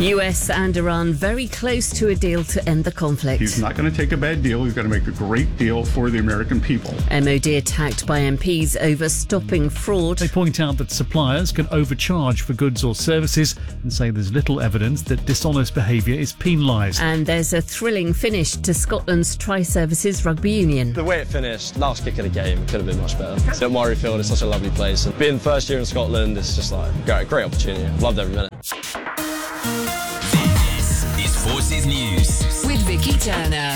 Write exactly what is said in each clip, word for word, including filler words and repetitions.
U S and Iran very close to a deal to end the conflict. He's not going to take a bad deal. He's going to make a great deal for the American people. M O D attacked by M Ps over stopping fraud. They point out that suppliers can overcharge for goods or services and say there's little evidence that dishonest behaviour is penalised. And there's a thrilling finish to Scotland's Tri-Services Rugby Union. The way it finished, last kick of the game, could have been much better. St Murrayfield is such a lovely place. And being first year in Scotland, it's just like a great, great opportunity. Loved every minute. This is Forces News with Vicky Turner.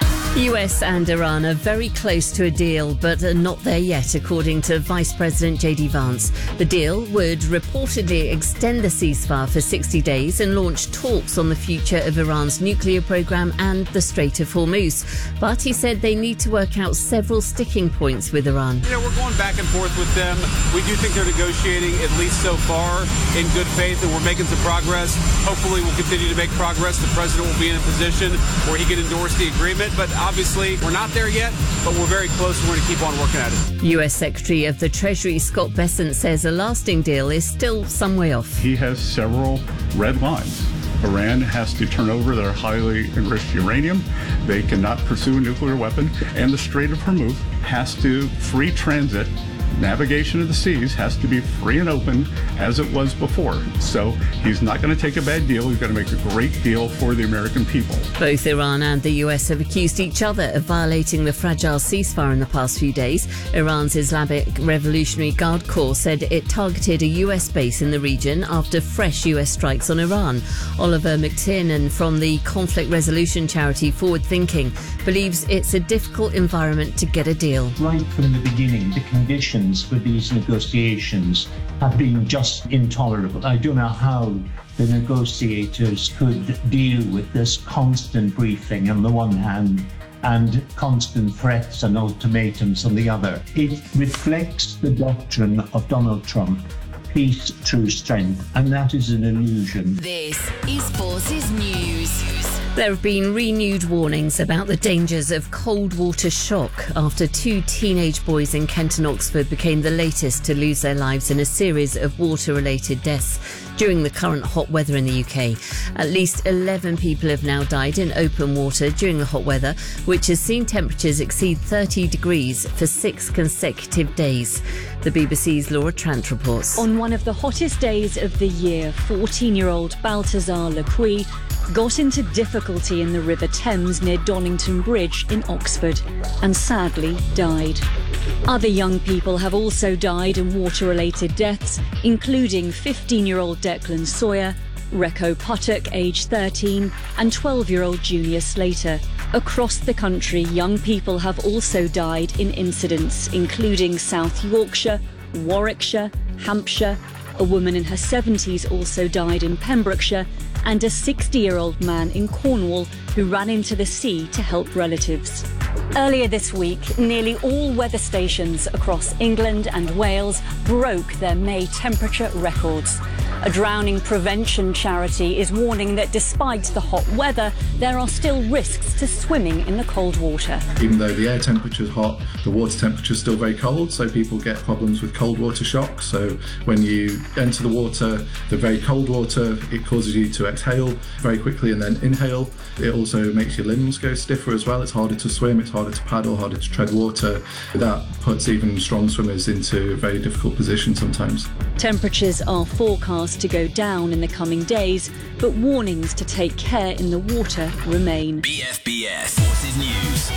U S and Iran are very close to a deal, but are not there yet, according to Vice President J D Vance. The deal would reportedly extend the ceasefire for sixty days and launch talks on the future of Iran's nuclear program and the Strait of Hormuz. But he said they need to work out several sticking points with Iran. You know, we're going back and forth with them. We do think they're negotiating, at least so far, in good faith, and we're making some progress. Hopefully we'll continue to make progress. The president will be in a position where he can endorse the agreement, but obviously, we're not there yet, but we're very close and we're going to keep on working at it. U S Secretary of the Treasury Scott Bessent says a lasting deal is still some way off. He has several red lines. Iran has to turn over their highly enriched uranium. They cannot pursue a nuclear weapon. And the Strait of Hormuz has to free transit. Navigation of the seas has to be free and open as it was before. So he's not going to take a bad deal. He's going to make a great deal for the American people. Both Iran and the U S have accused each other of violating the fragile ceasefire in the past few days. Iran's Islamic Revolutionary Guard Corps said it targeted a U S base in the region after fresh U S strikes on Iran. Oliver McTiernan from the conflict resolution charity Forward Thinking believes it's a difficult environment to get a deal. Right from the beginning, the conditions for these negotiations have been just intolerable. I don't know how the negotiators could deal with this constant briefing on the one hand and constant threats and ultimatums on the other. It reflects the doctrine of Donald Trump, peace through strength, and that is an illusion. This is Forces News. There have been renewed warnings about the dangers of cold water shock after two teenage boys in Kent and Oxford became the latest to lose their lives in a series of water-related deaths during the current hot weather in the U K. At least eleven people have now died in open water during the hot weather, which has seen temperatures exceed thirty degrees for six consecutive days. The B B C's Laura Trant reports. On one of the hottest days of the year, fourteen-year-old Balthazar Lequi got into difficulty in the River Thames near Donington Bridge in Oxford and sadly died. Other young people have also died in water-related deaths, including fifteen-year-old Declan Sawyer, Recco Puttock, aged thirteen, and twelve-year-old Junior Slater. Across the country, young people have also died in incidents, including South Yorkshire, Warwickshire, Hampshire. A woman in her seventies also died in Pembrokeshire, and a sixty-year-old man in Cornwall who ran into the sea to help relatives. Earlier this week, nearly all weather stations across England and Wales broke their May temperature records. A drowning prevention charity is warning that despite the hot weather, there are still risks to swimming in the cold water. Even though the air temperature is hot, the water temperature is still very cold, so people get problems with cold water shock. So when you enter the water, the very cold water, it causes you to exhale very quickly and then inhale. It also makes your limbs go stiffer as well. It's harder to swim, it's harder to paddle, harder to tread water. That puts even strong swimmers into a very difficult position sometimes. Temperatures are forecast to go down in the coming days, but warnings to take care in the water remain. B F B S Forces News.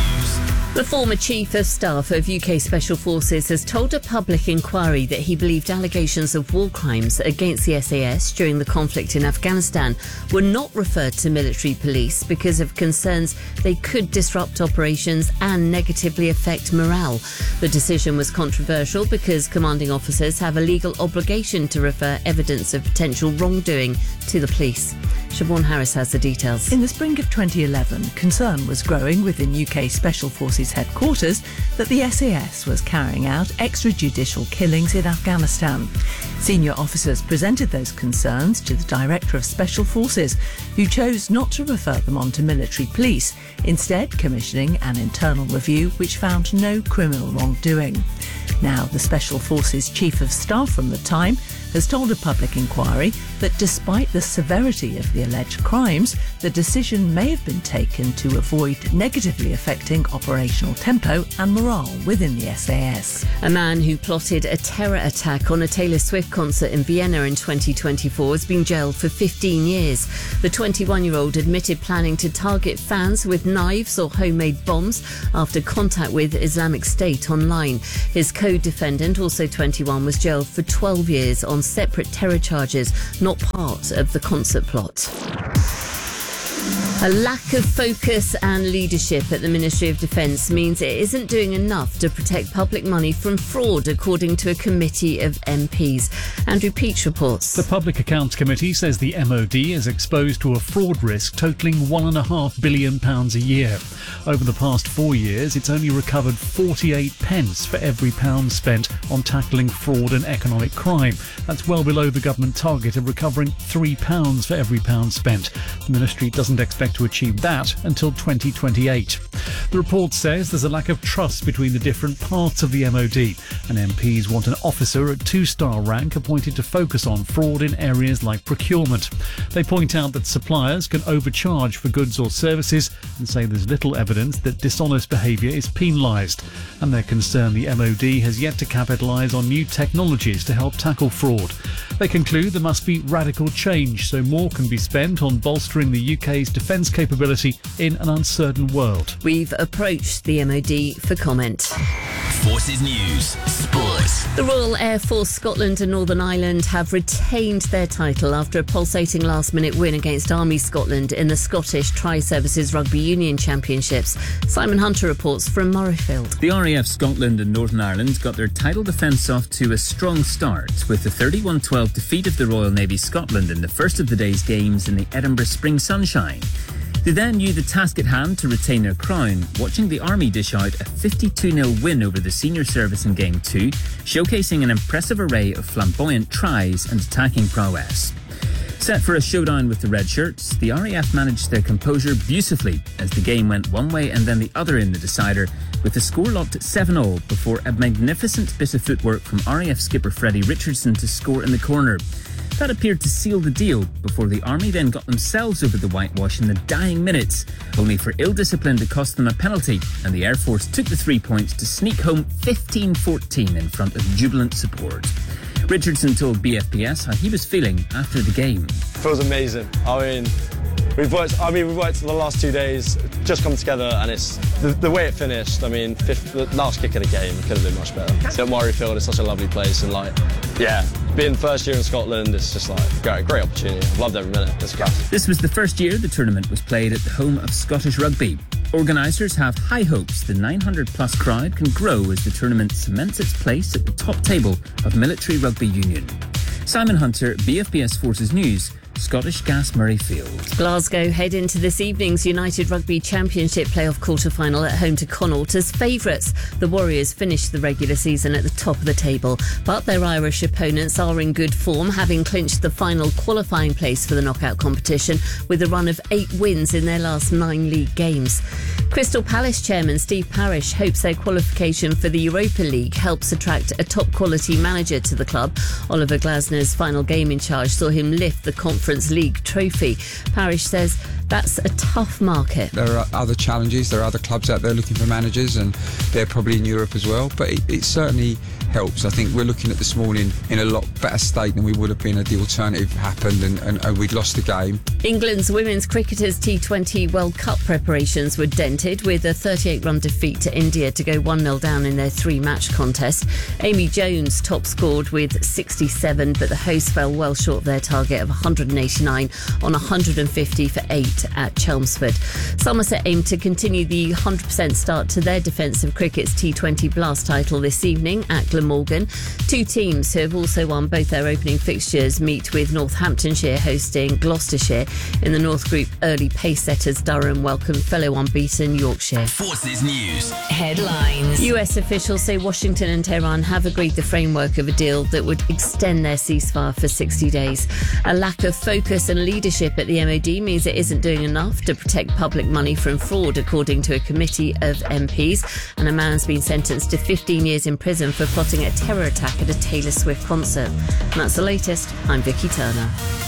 The former Chief of Staff of U K Special Forces has told a public inquiry that he believed allegations of war crimes against the S A S during the conflict in Afghanistan were not referred to military police because of concerns they could disrupt operations and negatively affect morale. The decision was controversial because commanding officers have a legal obligation to refer evidence of potential wrongdoing to the police. Siobhan Harris has the details. In the spring of twenty eleven, concern was growing within U K Special Forces headquarters that the S A S was carrying out extrajudicial killings in Afghanistan. Senior officers presented those concerns to the Director of Special Forces, who chose not to refer them on to military police, instead commissioning an internal review which found no criminal wrongdoing. Now, the Special Forces Chief of Staff from the time has told a public inquiry that despite the severity of the alleged crimes, the decision may have been taken to avoid negatively affecting operational tempo and morale within the S A S. A man who plotted a terror attack on a Taylor Swift concert in Vienna in twenty twenty-four has been jailed for fifteen years. The twenty-one-year-old admitted planning to target fans with knives or homemade bombs after contact with Islamic State online. His co-defendant, also twenty-one, was jailed for twelve years on separate terror charges, not part of the concert plot. A lack of focus and leadership at the Ministry of Defence means it isn't doing enough to protect public money from fraud, according to a committee of M Ps. Andrew Peach reports. The Public Accounts Committee says the M O D is exposed to a fraud risk totalling one and a half billion pounds a year. Over the past four years, it's only recovered forty-eight pence for every pound spent on tackling fraud and economic crime. That's well below the government target of recovering three pounds for every pound spent. The ministry doesn't expect to achieve that until twenty twenty-eight. The report says there's a lack of trust between the different parts of the M O D, and M Ps want an officer at two-star rank appointed to focus on fraud in areas like procurement. They point out that suppliers can overcharge for goods or services and say there's little evidence that dishonest behaviour is penalised, and they're concerned the M O D has yet to capitalise on new technologies to help tackle fraud. They conclude there must be radical change so more can be spent on bolstering the U K's defence capability in an uncertain world. We've approached the M O D for comment. Forces News Sports. The Royal Air Force Scotland and Northern Ireland have retained their title after a pulsating last-minute win against Army Scotland in the Scottish Tri-Services Rugby Union Championships. Simon Hunter reports from Murrayfield. The R A F Scotland and Northern Ireland got their title defence off to a strong start with the thirty-one twelve defeat of the Royal Navy Scotland in the first of the day's games in the Edinburgh Spring Sunshine. They then knew the task at hand to retain their crown, watching the Army dish out a fifty-two nil win over the senior service in Game two, showcasing an impressive array of flamboyant tries and attacking prowess. Set for a showdown with the Red Shirts, the R A F managed their composure beautifully as the game went one way and then the other in the decider, with the score locked at seven all before a magnificent bit of footwork from R A F skipper Freddie Richardson to score in the corner. That appeared to seal the deal before the Army then got themselves over the whitewash in the dying minutes, only for ill discipline to cost them a penalty, and the Air Force took the three points to sneak home fifteen fourteen in front of jubilant support. Richardson told B F P S how he was feeling after the game. Feels amazing. I mean, we've worked. I mean, we've worked for the last two days, just come together, and it's the, the way it finished. I mean, fifth, the last kick of the game could have been much better. So at Murrayfield, it's such a lovely place, and like, yeah, being first year in Scotland, it's just like great, great opportunity. I've loved every minute. It's class. This was the first year the tournament was played at the home of Scottish Rugby. Organisers have high hopes the nine hundred plus crowd can grow as the tournament cements its place at the top table of Military Rugby Union. Simon Hunter, B F P S Forces News, Scottish Gas Murrayfield. Glasgow head into this evening's United Rugby Championship playoff quarter-final at home to Connaught as favourites. The Warriors finished the regular season at the top of the table, but their Irish opponents are in good form, having clinched the final qualifying place for the knockout competition with a run of eight wins in their last nine league games. Crystal Palace chairman Steve Parish hopes their qualification for the Europa League helps attract a top-quality manager to the club. Oliver Glasner's final game in charge saw him lift the Conference League trophy. Parish says that's a tough market. There are other challenges, there are other clubs out there looking for managers, and they're probably in Europe as well, but it, it certainly helps. I think we're looking at this morning in a lot better state than we would have been had the alternative happened and, and, and we'd lost the game. England's women's cricketers' T twenty World Cup preparations were dented with a thirty-eight run defeat to India to go one nil down in their three-match contest. Amy Jones top scored with sixty-seven, but the hosts fell well short of their target of one hundred eighty-nine on one hundred fifty for eight at Chelmsford. Somerset aim to continue the one hundred percent start to their defensive cricket's T twenty Blast title this evening at Glamorgan. Two teams who have also won both their opening fixtures meet with Northamptonshire hosting Gloucestershire. In the North Group, early pace setters Durham welcome fellow unbeaten Yorkshire. Forces News headlines. U S officials say Washington and Tehran have agreed the framework of a deal that would extend their ceasefire for sixty days. A lack of focus and leadership at the M O D means it isn't doing enough to protect public money from fraud, according to a committee of M Ps. And a man's been sentenced to fifteen years in prison for plotting a terror attack at a Taylor Swift concert. And that's the latest. I'm Vicky Turner.